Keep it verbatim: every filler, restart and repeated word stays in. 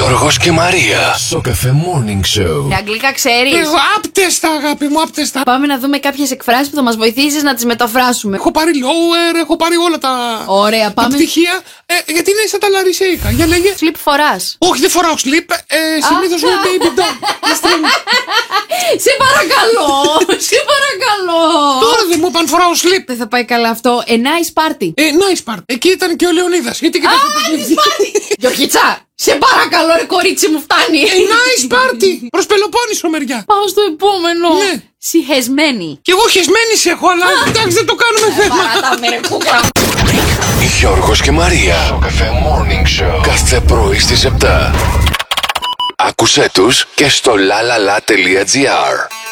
Γιώργος και Μαρία. Σοκαφέ Morning Show. Τα αγγλικά ξέρεις? Εγώ άπτεστα, αγάπη μου, άπτεστα. Πάμε να δούμε κάποιες εκφράσεις που θα μας βοηθήσεις να τις μεταφράσουμε. Έχω πάρει lower, έχω πάρει όλα τα, Ωραία, τα πάμε. πτυχία. Ε, γιατί είναι σαν τα λαρισαίικα. Για λέγε. Slip φοράς. Όχι, δεν φοράω slip. Ε, συνήθως είναι baby doll. Σε παρακαλώ, σε παρακαλώ. Τώρα δεν μου είπαν φοράω slip. Δεν θα πάει καλά αυτό. A nice party. Ε, nice part. Εκεί ήταν και ο Λεωνίδας. Γιατί και Α, nice party. Γιωργίτσα, σε παρακαλώ ρε κορίτσι μου, φτάνει. Ε, nice party. Προς Πελοπόννησο μεριά. Πάω στο επόμενο. Ναι. Συχεσμένη. Κι εγώ χεσμένη σε έχω, αλλά εντάξει δεν το κάνουμε θέμα. Παράτα με ρε κούκλα. Γιώργος και Μαρία. Σοκαφέ Morning Show. Κάθε πρωί στις επτά. Άκουσέ τους και στο lalala.gr.